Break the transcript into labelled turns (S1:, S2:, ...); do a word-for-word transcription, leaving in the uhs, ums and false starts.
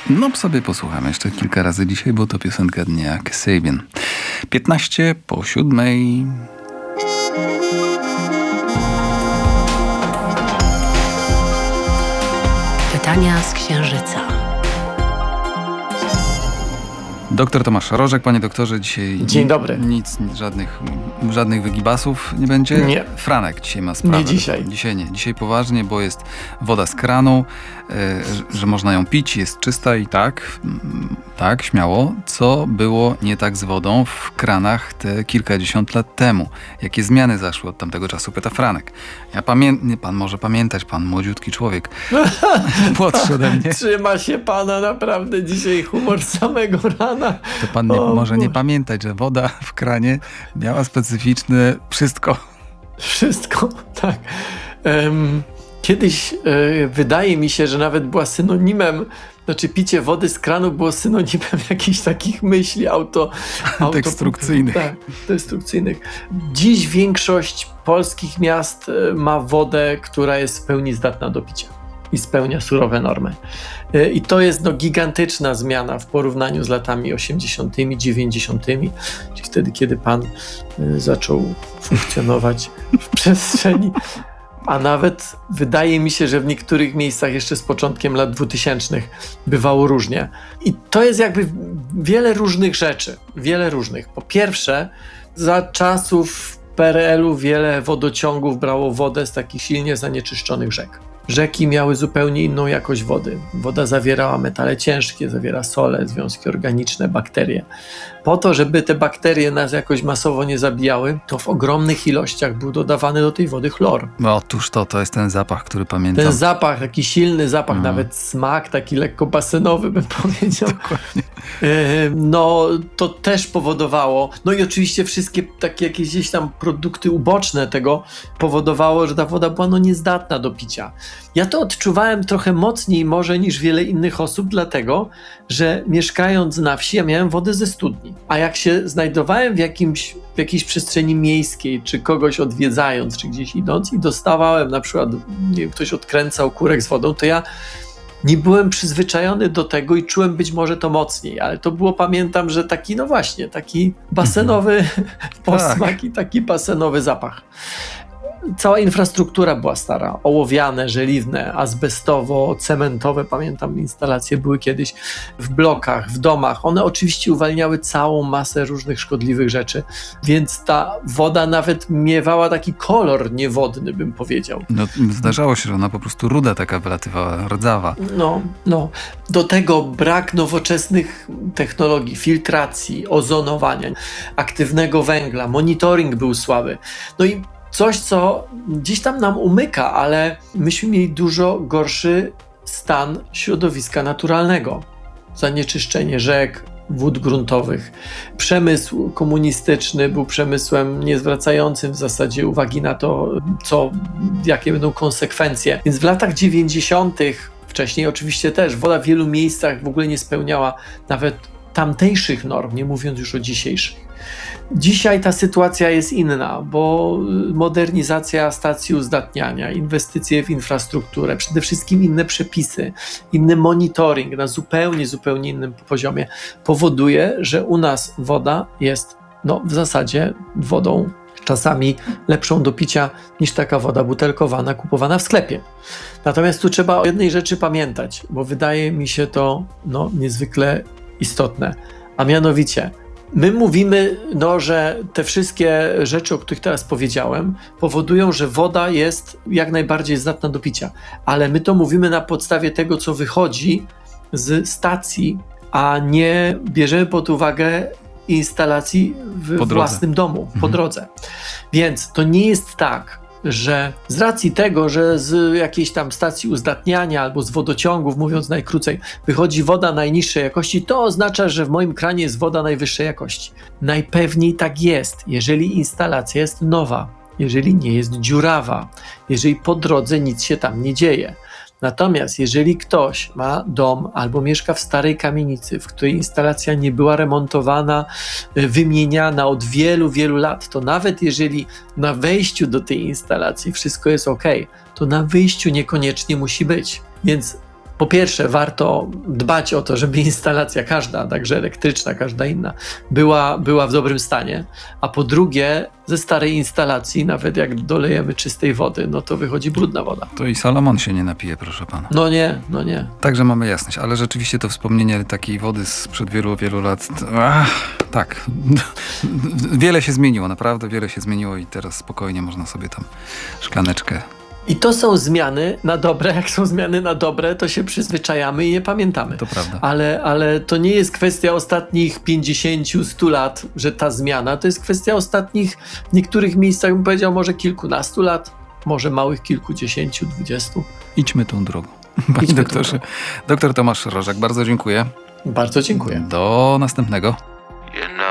S1: No sobie posłuchamy jeszcze kilka razy dzisiaj, bo to piosenka dnia Kasabian. piętnaście po siódmej.
S2: Pytania z Księżyca.
S1: Doktor Tomasz Rożek, panie doktorze, dzisiaj...
S3: Dzień dobry.
S1: Nic, żadnych, żadnych wygibasów nie będzie?
S3: Nie.
S1: Franek dzisiaj ma sprawę.
S3: Nie dzisiaj.
S1: Dzisiaj nie. Dzisiaj poważnie, bo jest woda z kranu, y, że można ją pić, jest czysta i tak, tak, śmiało. Co było nie tak z wodą w kranach te kilkadziesiąt lat temu? Jakie zmiany zaszły od tamtego czasu? Pyta Franek. Ja pamiętam, pan może pamiętać, pan młodziutki człowiek. Młodszy ode mnie.
S3: Trzyma się pana naprawdę dzisiaj humor samego rana.
S1: To pan nie,
S3: o,
S1: może nie pamiętać, że woda w kranie miała specyficzne wszystko.
S3: Wszystko, tak. Um, kiedyś e, wydaje mi się, że nawet była synonimem, znaczy picie wody z kranu było synonimem jakichś takich myśli auto... auto
S1: destrukcyjnych.
S3: Tak, destrukcyjnych. Dziś większość polskich miast ma wodę, która jest w pełni zdatna do picia i spełnia surowe normy. I to jest no, gigantyczna zmiana w porównaniu z latami osiemdziesiątymi, dziewięćdziesiątymi, czyli wtedy, kiedy pan y, zaczął funkcjonować w przestrzeni, a nawet wydaje mi się, że w niektórych miejscach jeszcze z początkiem lat dwutysięcznych bywało różnie. I to jest jakby wiele różnych rzeczy, wiele różnych. Po pierwsze, za czasów P R L-u wiele wodociągów brało wodę z takich silnie zanieczyszczonych rzek. Rzeki miały zupełnie inną jakość wody. Woda zawierała metale ciężkie, zawiera sole, związki organiczne, bakterie. Po to, żeby te bakterie nas jakoś masowo nie zabijały, to w ogromnych ilościach był dodawany do tej wody chlor.
S1: No otóż to, to jest ten zapach, który pamiętam.
S3: Ten zapach, taki silny zapach,
S1: mhm.
S3: nawet smak, taki lekko basenowy bym powiedział.
S1: Dokładnie.
S3: No to też powodowało, no i oczywiście wszystkie takie jakieś gdzieś tam produkty uboczne tego powodowało, że ta woda była no niezdatna do picia. Ja to odczuwałem trochę mocniej może niż wiele innych osób, dlatego, że mieszkając na wsi, ja miałem wodę ze studni. A jak się znajdowałem w, jakimś, w jakiejś przestrzeni miejskiej, czy kogoś odwiedzając, czy gdzieś idąc i dostawałem na przykład, nie wiem, ktoś odkręcał kurek z wodą, to ja nie byłem przyzwyczajony do tego i czułem być może to mocniej, ale to było, pamiętam, że taki, no właśnie, taki basenowy posmak tak. I taki basenowy zapach. Cała infrastruktura była stara, ołowiane, żeliwne, azbestowo-cementowe, pamiętam instalacje były kiedyś w blokach, w domach. One oczywiście uwalniały całą masę różnych szkodliwych rzeczy, więc ta woda nawet miewała taki kolor niewodny, bym powiedział.
S1: No, zdarzało się, że ona po prostu ruda taka wylatywała, rdzawa.
S3: No, no. Do tego brak nowoczesnych technologii, filtracji, ozonowania, aktywnego węgla, monitoring był słaby. No i coś, co gdzieś tam nam umyka, ale myśmy mieli dużo gorszy stan środowiska naturalnego. Zanieczyszczenie rzek, wód gruntowych. Przemysł komunistyczny był przemysłem niezwracającym w zasadzie uwagi na to, co, jakie będą konsekwencje. Więc w latach dziewięćdziesiątych, wcześniej oczywiście też, woda w wielu miejscach w ogóle nie spełniała nawet tamtejszych norm, nie mówiąc już o dzisiejszych. Dzisiaj ta sytuacja jest inna, bo modernizacja stacji uzdatniania, inwestycje w infrastrukturę, przede wszystkim inne przepisy, inny monitoring na zupełnie, zupełnie innym poziomie powoduje, że u nas woda jest no, w zasadzie wodą czasami lepszą do picia niż taka woda butelkowana, kupowana w sklepie. Natomiast tu trzeba o jednej rzeczy pamiętać, bo wydaje mi się to no, niezwykle istotne, a mianowicie my mówimy, no, że te wszystkie rzeczy, o których teraz powiedziałem, powodują, że woda jest jak najbardziej zdatna do picia. Ale my to mówimy na podstawie tego, co wychodzi z stacji, a nie bierzemy pod uwagę instalacji w własnym domu, po mhm. drodze. Więc to nie jest tak, że z racji tego, że z jakiejś tam stacji uzdatniania albo z wodociągów, mówiąc najkrócej, wychodzi woda najniższej jakości, to oznacza, że w moim kranie jest woda najwyższej jakości. Najpewniej tak jest, jeżeli instalacja jest nowa, jeżeli nie jest dziurawa, jeżeli po drodze nic się tam nie dzieje. Natomiast jeżeli ktoś ma dom albo mieszka w starej kamienicy, w której instalacja nie była remontowana, wymieniana od wielu, wielu lat, to nawet jeżeli na wejściu do tej instalacji wszystko jest ok, to na wyjściu niekoniecznie musi być. Więc po pierwsze warto dbać o to, żeby instalacja każda, także elektryczna, każda inna, była, była w dobrym stanie, a po drugie ze starej instalacji, nawet jak dolejemy czystej wody, no to wychodzi brudna woda.
S1: To i Salomon się nie napije, proszę pana.
S3: No nie, no nie.
S1: Także mamy jasność, ale rzeczywiście to wspomnienie takiej wody sprzed wielu, wielu lat, ach, tak, wiele się zmieniło, naprawdę wiele się zmieniło i teraz spokojnie można sobie tam szklaneczkę.
S3: I to są zmiany na dobre. Jak są zmiany na dobre, to się przyzwyczajamy i je pamiętamy.
S1: To prawda.
S3: Ale, ale to nie jest kwestia ostatnich pięćdziesięciu, stu lat, że ta zmiana, to jest kwestia ostatnich, w niektórych miejscach bym powiedział może kilkunastu lat, może małych kilkudziesięciu, dwudziestu.
S1: Idźmy tą drogą. Panie
S3: Idźmy
S1: doktorze.
S3: tą drogą.
S1: Doktor Tomasz Rożak, bardzo dziękuję.
S3: Bardzo dziękuję.
S1: Do następnego.
S4: You know